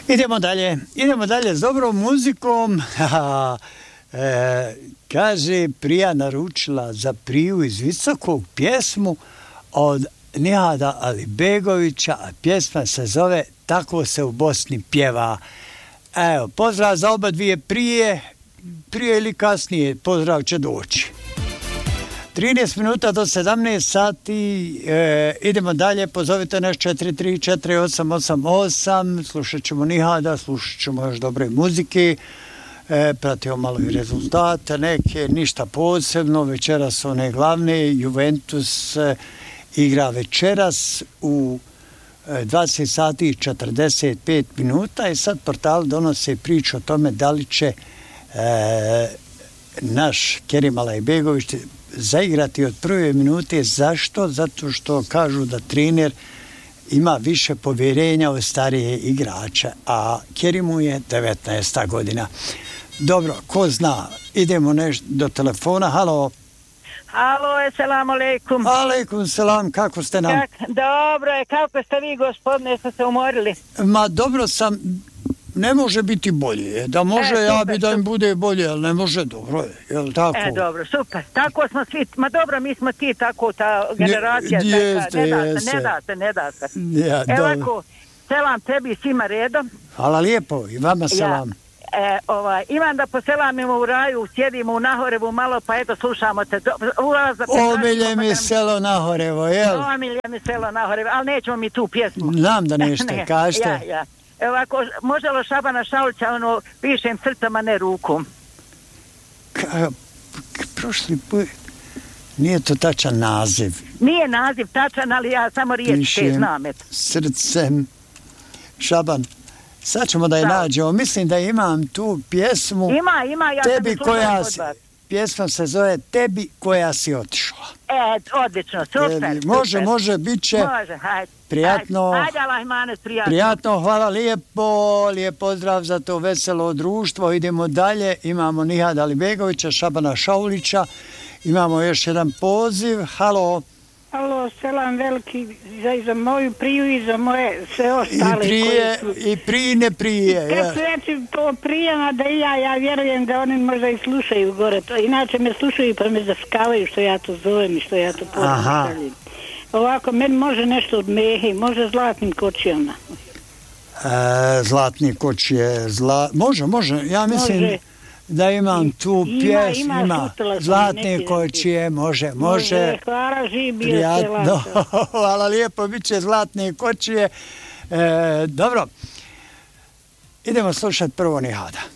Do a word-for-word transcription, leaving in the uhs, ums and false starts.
Idemo dalje, idemo dalje s dobrom muzikom. e, kaže, Prija naručila za Priju iz Visokog pjesmu od Nihada Alibegovića, a pjesma se zove Tako se u Bosni pjeva. Evo, pozdrav za oba dvije Prije, prije ili kasnije, pozdrav će doći. trinaest minuta do sedamnaest sati, e, idemo dalje, pozovite nas četiri tri četiri osam osam osam, slušat ćemo Nihada, slušat ćemo još dobre muzike, e, pratimo malo i rezultate, neke, ništa posebno, večeras one glavne, Juventus e, igra večeras u e, dvadeset sati i četrdeset pet minuta i sad portal donose priču o tome da li će e, naš Kerim Alajbegović zaigrati od prve minute. Zašto? Zato što kažu da trener ima više povjerenja od starije igrača, a Kerimu je devetnaesta godina. Dobro, ko zna, idemo nešto do telefona. Halo. Halo, selamu alejkum. Alejkum selam, kako ste nam? Kak, dobro je, kako ste vi, gospodine, ste se umorili? Ma dobro sam, ne može biti bolje. Da može, e, ja bi da im bude bolje, ali ne može, dobro je, jel tako? E, dobro, super. Tako smo svi, ma dobro, mi smo ti tako, ta generacija, ne, jeste, ne da se, jeste. ne da se, ne da se. Ja, Evo dobro. ako, selam tebi svima redom. Hvala lijepo, i vama selam. Ja. E, ovaj, imam da poselamimo u raju, sjedimo u Nahorevu malo, pa eto slušamo te. Omilje mi selo Nahorevo, jel? Omilje mi selo Nahorevo, ali nećemo mi tu pjesmu. Znam da nešto, ne, kažete. Ja, ja. Evo ako, može li Šabana Šaulića, ono, pišem srcama, ne rukom. Ka, prošli put, nije to tačan naziv. Nije naziv tačan, ali ja samo riječ te znam. Et. Srcem, Šaban. Sad ćemo da je nađemo. Mislim da imam tu pjesmu. Ima, ima. Ja tebi koja si, pjesma se zove Tebi koja si otišla. E, odlično, super. Tebi, može, super. može, bit će. Može, hajde. Prijatno. Hajde, Allahmanes, prijatno. Prijatno, hvala lijepo. Lijep pozdrav za to veselo društvo. Idemo dalje. Imamo Nihada Alibegovića, Šabana Šaulića. Imamo još jedan poziv. Halo. Halo, selam veliki za, i za moju Priju i za moje sve ostale. I prije, koji su... i prije ne prije. Kad su reći po Prijama da i ja, ja vjerujem da oni možda i slušaju gore. To, inače me slušaju pa me zaskavaju što ja to zovem i što ja to postavljam. Ovako, meni može nešto od Mehe, može Zlatnim kočijama. E, Zlatni kočije, zla... može, može, ja mislim... Može. Da imam tu pjes, ima, ima Zlatne kočije, može, može. Može, hvala, živio prijatno. Hvala lijepo, bit će Zlatne kočije. E, dobro, idemo slušati prvo Nihada.